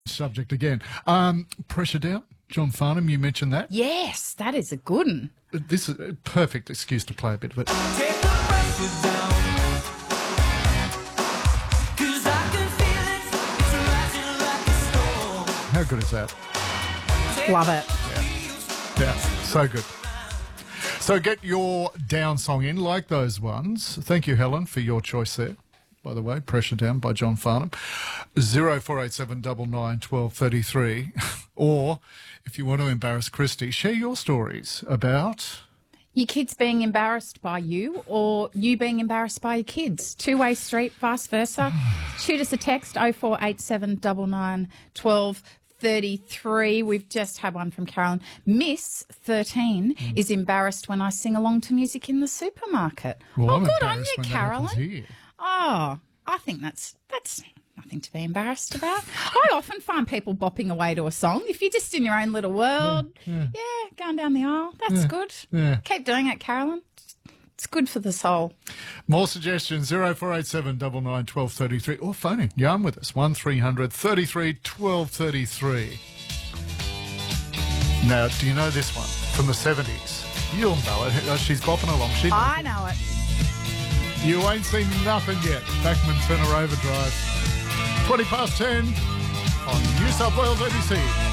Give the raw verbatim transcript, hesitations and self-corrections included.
Subject again. Um, Pressure Down, John Farnham, you mentioned that. Yes, that is a good one. This is a perfect excuse to play a bit of it. Take the pressure down, 'cause I can feel it, it's rising like a storm. How good is that? Love it. Yeah, so good. So get your down song in, like those ones. Thank you, Helen, for your choice there. By the way, Pressure Down by John Farnham. zero four eight seven nine nine one two three three. Or, if you want to embarrass Christy, share your stories about... Your kids being embarrassed by you or you being embarrassed by your kids. Two-way street, vice versa. Shoot us a text, oh four eight seven nine nine one two three three. We've just had one from Carolyn. Miss thirteen mm. is embarrassed when I sing along to music in the supermarket. Well, oh, I'm good on you, when Carolyn. that happens here. Oh, I think that's that's nothing to be embarrassed about. I often find people bopping away to a song. If you're just in your own little world, yeah, yeah. yeah going down the aisle, that's yeah. good. Yeah. Keep doing it, Carolyn. It's good for the soul. More suggestions, zero four eight seven nine nine one two three three, or phoning, yarn with us, one three hundred thirty-three twelve thirty-three. Now, do you know this one from the seventies? You'll know it. She's bopping along. She I know it. You ain't seen nothing yet. Backman Turner Overdrive. twenty past ten on New South Wales A B C.